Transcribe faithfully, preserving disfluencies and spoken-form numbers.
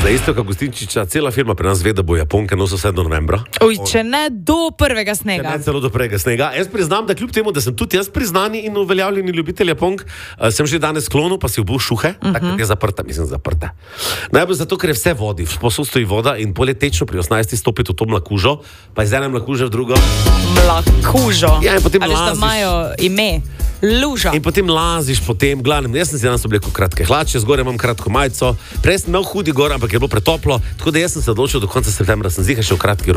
Za isto, kot Gostinčiča, cela firma pri nas ve, da bo Japonka nosil vse do novembra. Uj, če ne do prvega snega. Ne celo do prvega snega. Jaz priznam, da kljub temu, da sem tudi jaz priznani in uveljavljeni ljubitelj Japonk, uh, sem že danes sklonil, pa si obul šuhe, uh-huh. tako je zaprta, mislim zaprta. Najbolj zato, ker je vse vodi, posod stoji voda in polje tečno pri osemnajstih stopiti v to mlakužo, pa iz ene mlakuže v drugo. Mlakužo. Ja, in potem ali laziš. Ali imajo ime? Luža. In potem laziš po tem, glavnem, jaz sem si danes obleko kratke hlače, zgoraj imam kratko majico, prej sem imel hudi gor, ampak je bilo pretoplo, tako da jaz sem se odločil do konca septembra, sem zihal še v kratki